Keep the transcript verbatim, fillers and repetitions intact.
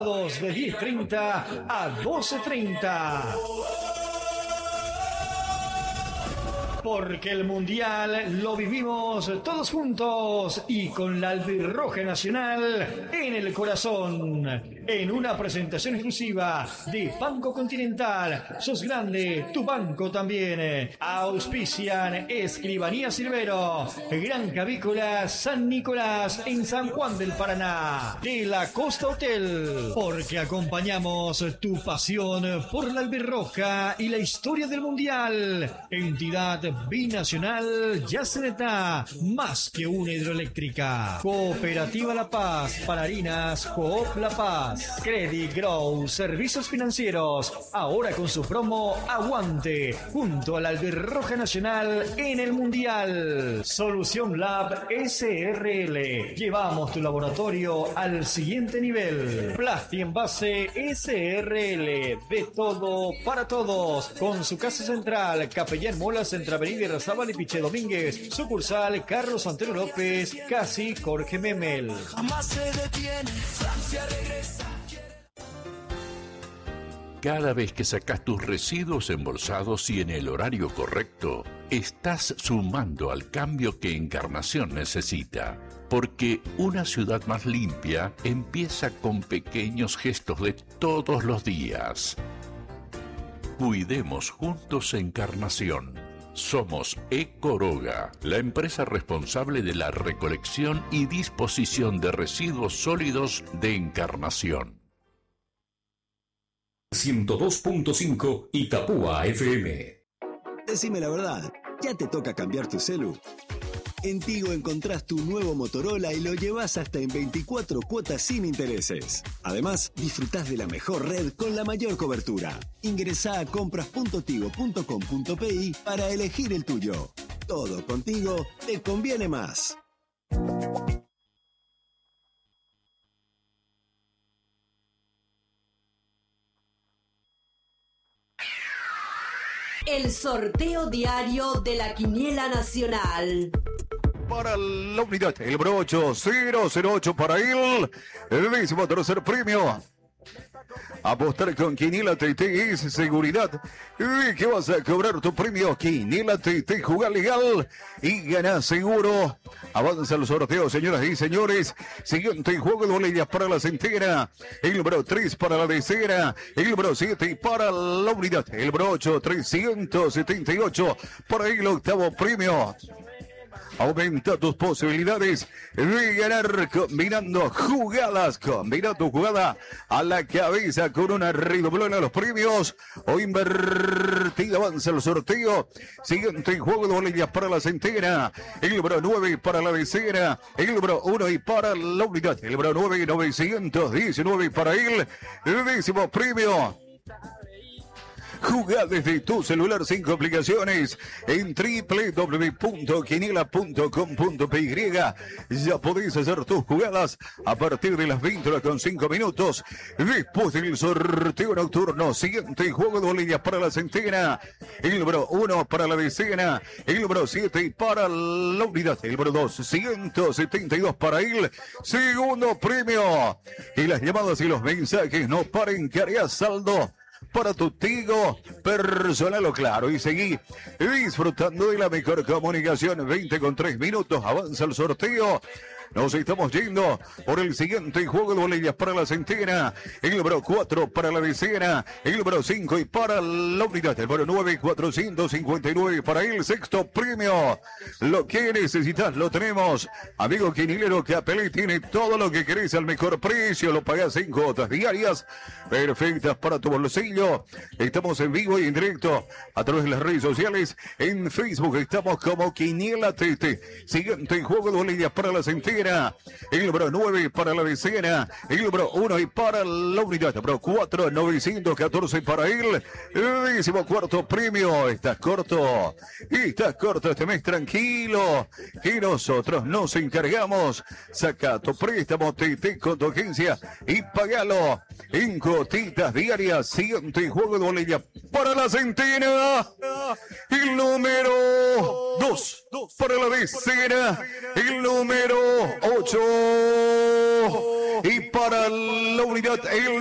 de diez treinta a doce treinta. Porque el Mundial lo vivimos todos juntos y con la albirroja nacional en el corazón. En una presentación exclusiva de Banco Continental. Sos grande, tu banco también. Auspician Escribanía Silvero, Granja Avícola San Nicolás en San Juan del Paraná. De la Costa Hotel. Porque acompañamos tu pasión por la albirroja y la historia del Mundial. Entidad binacional Yaceneta, más que una hidroeléctrica. Cooperativa La Paz, para harinas Coop La Paz. Credit Grow, servicios financieros, ahora con su promo Aguante, junto a la albirroja nacional en el Mundial. Solución Lab S R L, llevamos tu laboratorio al siguiente nivel. Plasti Envase S R L, de todo para todos, con su casa central, Capellán Molas, entre Avenida Irarrázaval y Piché Domínguez, sucursal Carlos Santero López, casi Jorge Memel. Jamás se detiene, Francia regresa. Cada vez que sacas tus residuos embolsados y en el horario correcto, estás sumando al cambio que Encarnación necesita. Porque una ciudad más limpia empieza con pequeños gestos de todos los días. Cuidemos juntos Encarnación. Somos Ecoroga, la empresa responsable de la recolección y disposición de residuos sólidos de Encarnación. ciento dos punto cinco Itapúa F M. Decime la verdad, ¿ya te toca cambiar tu celu? En Tigo encontrás tu nuevo Motorola y lo llevas hasta en veinticuatro cuotas sin intereses. Además, disfrutás de la mejor red con la mayor cobertura. Ingresá a compras punto tigo punto com punto pi para elegir el tuyo. Todo contigo te conviene más. El sorteo diario de la Quiniela Nacional. Para la unidad, el brocho cero cero ocho para él. El décimo tercer premio. Apostar con Quiniela T T es seguridad de que vas a cobrar tu premio. Quiniela T T, juega legal y gana seguro. Avanza el sorteo, señoras y señores. Siguiente juego de boletas para la centena. El número tres para la decena. El número siete para la unidad. El brocho trescientos setenta y ocho para el octavo premio. Aumenta tus posibilidades de ganar combinando jugadas. Combina tu jugada a la cabeza con una redoblona a los premios o invertida. Avanza el sorteo. Siguiente juego de boletas para la centena. El número nueve para la decena. El número uno y para la unidad. El número nueve, novecientos diecinueve para él. El décimo premio. Jugá desde tu celular sin complicaciones en doble u doble u doble u punto quiniela punto com punto p y. Ya podéis hacer tus jugadas a partir de las veinte horas con cinco minutos. Después del sorteo nocturno, siguiente juego de boletas para la centena. El número uno para la decena. El número siete para la unidad. El número dos, ciento setenta y dos para él. Segundo premio. Y las llamadas y los mensajes no paren, que hará saldo para tu Tigo personal o claro. Y seguí disfrutando de la mejor comunicación. veinte con tres minutos, avanza el sorteo. Nos estamos yendo por el siguiente juego de boletas para la centena. El número cuatro para la decena. El número cinco y para la unidad. El número nueve, cuatrocientos cincuenta y nueve para el sexto premio. Lo que necesitas lo tenemos. Amigo quinilero, Capelé tiene todo lo que querés al mejor precio. Lo pagás en cuotas diarias perfectas para tu bolsillo. Estamos en vivo y en directo a través de las redes sociales. En Facebook estamos como Quiniela T T. Siguiente juego de boletas para la centena. El número nueve para la decena. El número uno y para la unidad. El número cuatro, novecientos catorce para él. El décimo cuarto premio. Estás corto. Estás corto este mes, tranquilo. Y nosotros nos encargamos. Saca tu préstamo T T con tu agencia y pagalo en gotitas diarias. Siguiente juego de bolilla para la centena. El número dos para la decena. El número ocho. Y para la unidad, el